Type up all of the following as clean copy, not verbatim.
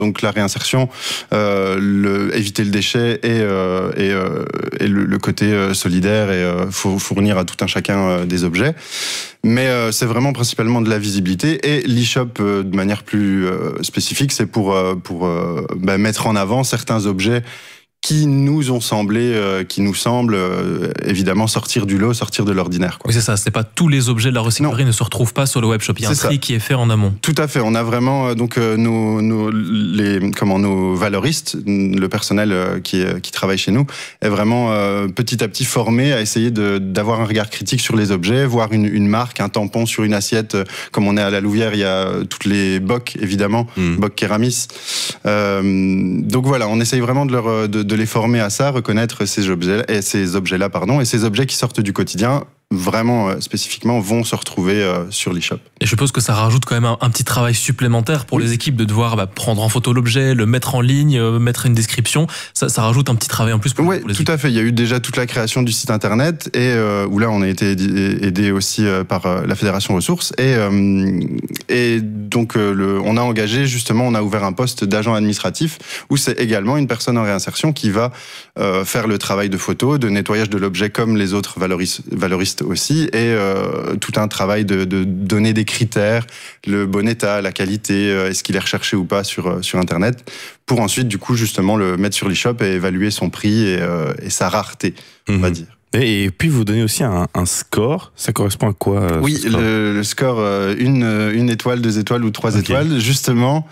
Donc la réinsertion, éviter le déchet et le côté solidaire et faut fournir à tout un chacun des objets. Mais c'est vraiment principalement de la visibilité, et l'e-shop de manière plus spécifique, c'est pour mettre en avant certains objets qui nous semblent évidemment sortir du lot, sortir de l'ordinaire, quoi. Oui, c'est ça. C'est pas tous les objets de la recyclerie ne se retrouvent pas sur le webshop. Il y a un tri qui est fait en amont. Tout à fait. On a vraiment nos valoristes, le personnel qui travaille chez nous est vraiment petit à petit formé à essayer d'avoir un regard critique sur les objets, voir une marque, un tampon sur une assiette. Comme on est à la Louvière, il y a toutes les bocs, évidemment, bocs Kéramis. Donc voilà, on essaye vraiment de les former à ça, reconnaître ces objets-là, et ces objets qui sortent du quotidien, vraiment spécifiquement, vont se retrouver sur l'e-shop. Et je suppose que ça rajoute quand même un petit travail supplémentaire pour les équipes de devoir prendre en photo l'objet, le mettre en ligne, mettre une description. Ça rajoute un petit travail en plus pour les équipes. Oui, tout à fait. Il y a eu déjà toute la création du site internet, et où là on a été aidé aussi par la Fédération Ressources, et donc on a engagé, justement, on a ouvert un poste d'agent administratif où c'est également une personne en réinsertion qui va faire le travail de photo, de nettoyage de l'objet, comme les autres valoristes aussi, et tout un travail de donner des critères, le bon état, la qualité, est-ce qu'il est recherché ou pas sur internet, pour ensuite du coup justement le mettre sur l'e-shop et évaluer son prix et sa rareté, on va dire. Et puis vous donnez aussi un score. Ça correspond à quoi? Oui, le score, une étoile, 2 étoiles ou 3 étoiles, justement.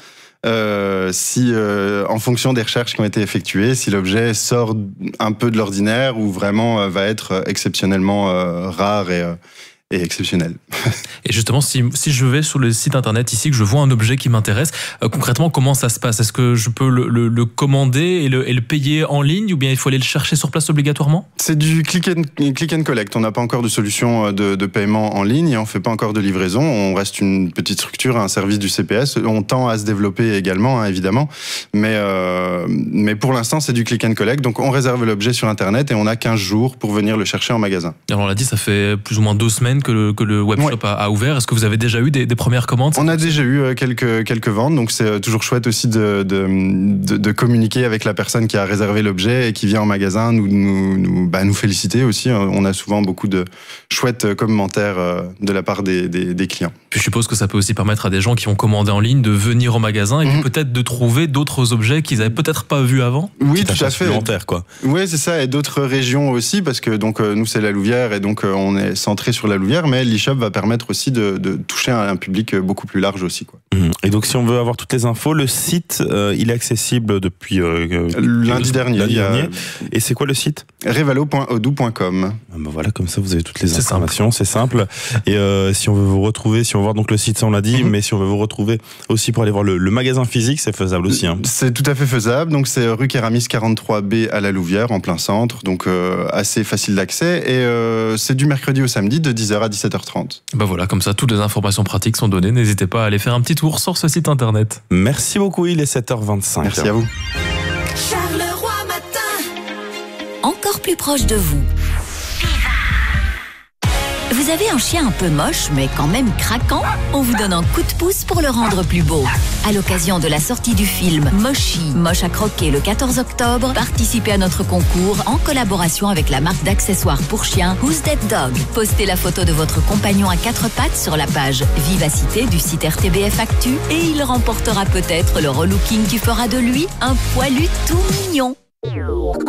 Si en fonction des recherches qui ont été effectuées, si l'objet sort un peu de l'ordinaire ou vraiment va être exceptionnellement rare et exceptionnel. Et justement, si je vais sur le site internet ici, que je vois un objet qui m'intéresse, concrètement, comment ça se passe? Est-ce que je peux le commander et le payer en ligne, ou bien il faut aller le chercher sur place obligatoirement? C'est du click and collect. On n'a pas encore de solution de paiement en ligne et on fait pas encore de livraison. On reste une petite structure, un service du CPS. On tend à se développer également, évidemment. Mais pour l'instant, c'est du click and collect. Donc on réserve l'objet sur internet et on a 15 jours pour venir le chercher en magasin. Alors on l'a dit, ça fait plus ou moins 2 semaines que le webshop a ouvert. Est-ce que vous avez déjà eu des premières commandes? On a déjà eu quelques ventes, donc c'est toujours chouette aussi de communiquer avec la personne qui a réservé l'objet et qui vient en magasin nous féliciter aussi. On a souvent beaucoup de chouettes commentaires de la part des clients. Puis je suppose que ça peut aussi permettre à des gens qui ont commandé en ligne de venir au magasin et puis peut-être de trouver d'autres objets qu'ils avaient peut-être pas vus avant. Oui, tout à fait. Quoi. Oui, c'est ça, et d'autres régions aussi, parce que donc nous c'est la Louvière et donc on est centré sur la Louvière, mais l'e-shop va permettre aussi de toucher un public beaucoup plus large aussi, quoi. Et donc si on veut avoir toutes les infos, le site il est accessible depuis lundi dernier. Et c'est quoi le site? revalo.odoo.com. Voilà, comme ça vous avez toutes les informations, c'est simple. Et si on veut vous retrouver, si on veut voir donc le site, ça on l'a dit, mais si on veut vous retrouver aussi pour aller voir le magasin physique, c'est faisable aussi. C'est tout à fait faisable. Donc c'est rue Kéramis 43B à la Louvière, en plein centre, donc assez facile d'accès, et c'est du mercredi au samedi de 10h à 17h30. Voilà, comme ça toutes les informations pratiques sont données. N'hésitez pas à aller faire un petit tour sur ce site internet. Merci beaucoup, il est 7h25. Merci à vous. Charleroi Matin, encore plus proche de vous. Vous avez un chien un peu moche, mais quand même craquant? On vous donne un coup de pouce pour le rendre plus beau. À l'occasion de la sortie du film Moshi, Moche à croquer le 14 octobre, participez à notre concours en collaboration avec la marque d'accessoires pour chiens Who's That Dog. Postez la photo de votre compagnon à 4 pattes sur la page Vivacité du site RTBF Actu et il remportera peut-être le relooking qui fera de lui un poilu tout mignon.